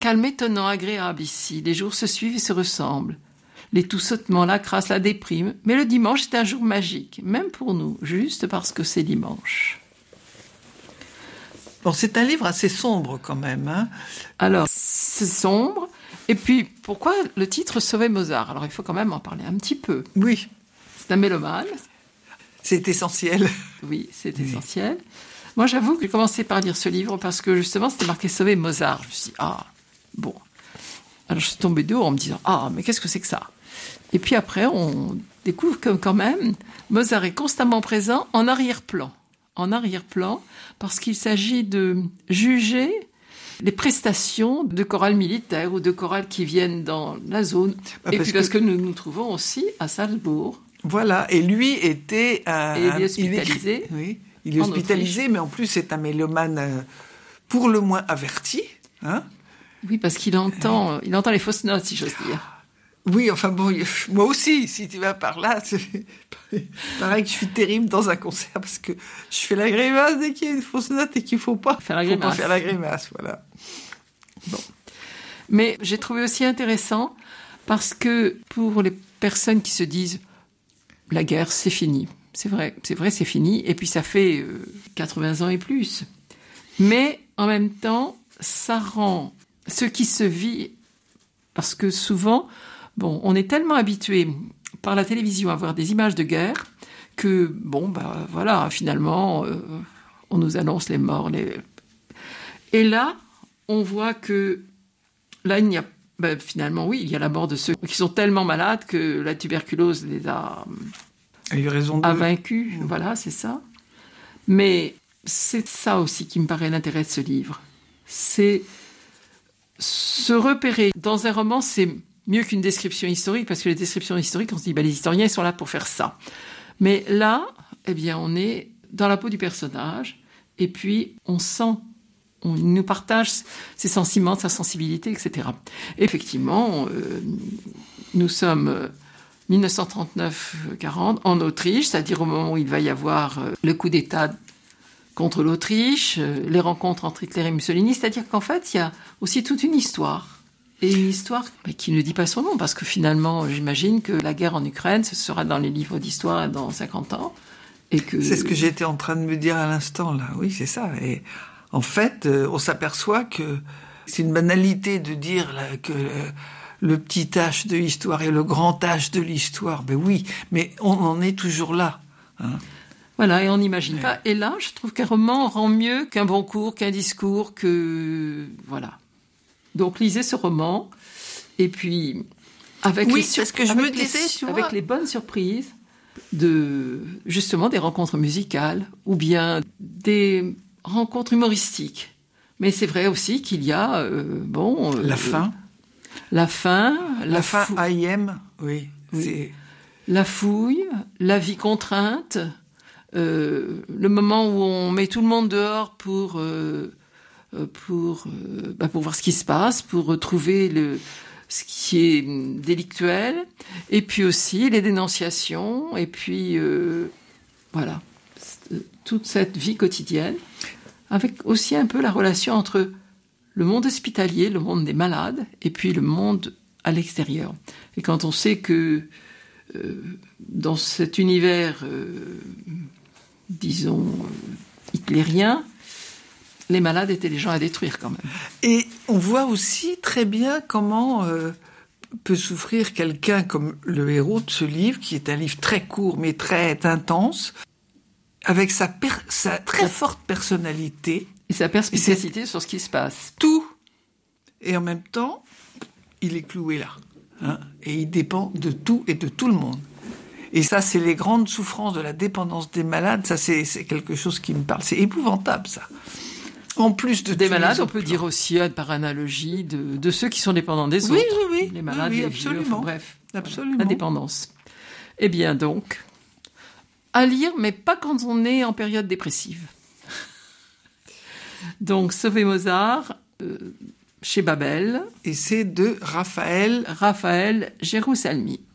Calme étonnant, agréable ici, les jours se suivent et se ressemblent. Les toussotements, la crasse, la déprime, mais le dimanche est un jour magique, même pour nous, juste parce que c'est dimanche. Bon, c'est un livre assez sombre quand même, hein. Alors, c'est sombre. Et puis, pourquoi le titre Sauver Mozart? Alors, il faut quand même en parler un petit peu. Oui. C'est un mélomane. C'est essentiel. Oui, c'est essentiel. Moi, j'avoue que j'ai commencé par lire ce livre parce que, justement, c'était marqué Sauver Mozart. Je me suis dit, bon. Alors, je suis tombée de haut en me disant, mais qu'est-ce que c'est que ça? Et puis après, on découvre que, quand même, Mozart est constamment présent en arrière-plan. En arrière-plan, parce qu'il s'agit de juger les prestations de chorales militaires ou de chorales qui viennent dans la zone. Et puis parce que nous nous trouvons aussi à Salzbourg. Voilà, et lui était... il est hospitalisé. Il est hospitalisé, mais en plus c'est un mélomane pour le moins averti. Hein, oui, parce qu'il entend les fausses notes, si j'ose dire. Oui, enfin bon, moi aussi, si tu vas par là, c'est pareil que je suis terrible dans un concert parce que je fais la grimace dès qu'il y a une fausse note et qu'il ne faut pas faire la grimace, voilà. Bon. Mais j'ai trouvé aussi intéressant parce que pour les personnes qui se disent la guerre, c'est fini. C'est vrai, c'est fini. Et puis ça fait 80 ans et plus. Mais en même temps, ça rend ce qui se vit, parce que souvent, on est tellement habitué par la télévision à voir des images de guerre que, voilà, finalement, on nous annonce les morts. Et là, on voit que, là, il y a, finalement, oui, il y a la mort de ceux qui sont tellement malades que la tuberculose les a vaincus. Voilà, c'est ça. Mais c'est ça aussi qui me paraît l'intérêt de ce livre. C'est se repérer. Dans un roman, c'est mieux qu'une description historique, parce que les descriptions historiques, on se dit, les historiens, ils sont là pour faire ça. Mais là, on est dans la peau du personnage, et puis on sent, on nous partage ses sentiments, sa sensibilité, etc. Effectivement, nous sommes 1939-40 en Autriche, c'est-à-dire au moment où il va y avoir le coup d'État contre l'Autriche, les rencontres entre Hitler et Mussolini, c'est-à-dire qu'en fait, il y a aussi toute une histoire. Et une histoire qui ne dit pas son nom, parce que finalement, j'imagine que la guerre en Ukraine, ce sera dans les livres d'histoire dans 50 ans. Et que... C'est ce que j'étais en train de me dire à l'instant, là. Oui, c'est ça. Et en fait, on s'aperçoit que c'est une banalité de dire là, que le petit H de l'histoire et le grand H de l'histoire. Ben oui, mais on en est toujours là. Hein. Voilà, et on n'imagine pas. Et là, je trouve qu'un roman rend mieux qu'un bon cours, qu'un discours, que... Voilà. Donc, lisez ce roman, et puis, avec les bonnes surprises justement, des rencontres musicales, ou bien des rencontres humoristiques. Mais c'est vrai aussi qu'il y a, la fin. La fin, AIM, oui. C'est... La fouille, la vie contrainte, le moment où on met tout le monde dehors pour voir ce qui se passe, pour retrouver ce qui est délictuel, et puis aussi les dénonciations, et puis voilà, toute cette vie quotidienne, avec aussi un peu la relation entre le monde hospitalier, le monde des malades, et puis le monde à l'extérieur. Et quand on sait que dans cet univers, disons, hitlérien, les malades étaient les gens à détruire quand même. Et on voit aussi très bien comment peut souffrir quelqu'un comme le héros de ce livre, qui est un livre très court mais très intense, avec sa très forte personnalité. Et sa perspicacité sur ce qui se passe. Tout. Et en même temps, il est cloué là. Hein, et il dépend de tout et de tout le monde. Et ça, c'est les grandes souffrances de la dépendance des malades. Ça, c'est quelque chose qui me parle. C'est épouvantable, ça. En plus de des malades, on peut dire aussi, par analogie, de ceux qui sont dépendants des autres. Oui. Les malades, les absolument. vieux, bref. Absolument. La dépendance. Eh bien, donc, à lire, mais pas quand on est en période dépressive. Donc, Sauver Mozart, chez Babel. Et c'est de Raphaël Gerusalmi.